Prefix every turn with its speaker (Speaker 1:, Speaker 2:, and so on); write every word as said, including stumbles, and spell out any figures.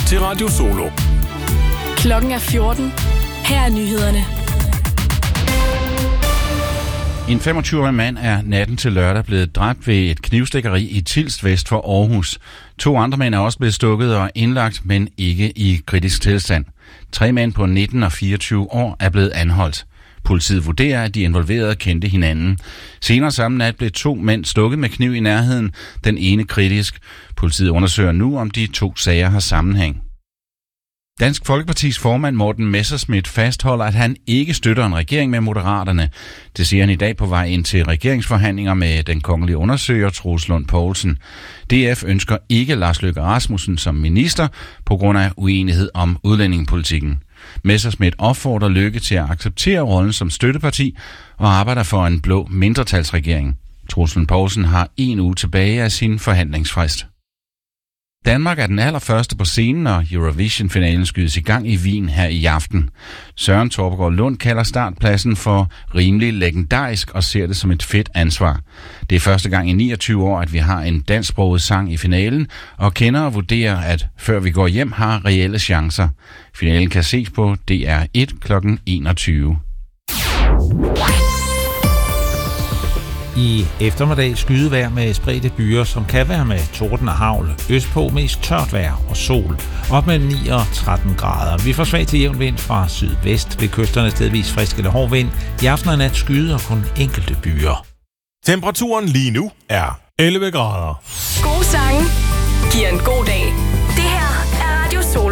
Speaker 1: til Radio Solo.
Speaker 2: Klokken er fjorten. Her er nyhederne.
Speaker 3: En femogtyve-årig mand er natten til lørdag blevet dræbt ved et knivstikkeri i Tilst vest for Aarhus. To andre mænd er også blevet stukket og indlagt, men ikke i kritisk tilstand. Tre mænd på nitten og fireogtyve år er blevet anholdt. Politiet vurderer, at de involverede kendte hinanden. Senere samme nat blev to mænd stukket med kniv i nærheden, den ene kritisk. Politiet undersøger nu, om de to sager har sammenhæng. Dansk Folkepartis formand Morten Messerschmidt fastholder, at han ikke støtter en regering med Moderaterne. Det siger han i dag på vej ind til regeringsforhandlinger med den kongelige undersøger Troels Lund Poulsen. D F ønsker ikke Lars Løkke Rasmussen som minister på grund af uenighed om udlændingepolitikken. Messerschmidt opfordrer Løkke til at acceptere rollen som støtteparti og arbejder for en blå mindretalsregering. Troels Lund Poulsen har en uge tilbage af sin forhandlingsfrist. Danmark er den allerførste på scenen, når Eurovision-finalen skydes i gang i Wien her i aften. Søren Torpegaard Lund kalder startpladsen for rimelig legendarisk og ser det som et fedt ansvar. Det er første gang i niogtyve år, at vi har en dansksproget sang i finalen, og kendere vurderer, at før vi går hjem har reelle chancer. Finalen kan ses på D R et klokken enogtyve.
Speaker 4: I eftermiddag skydevejr med spredte byer, som kan være med torden og hagl. Østpå mest tørt vejr og sol. Op mellem ni og tretten grader. Vi får svag til jævn vind fra sydvest. Ved kysterne stedvis frisk eller hård vind. I aften og nat skyder kun enkelte byer.
Speaker 1: Temperaturen lige nu er elleve grader.
Speaker 2: Gode sange giver en god dag.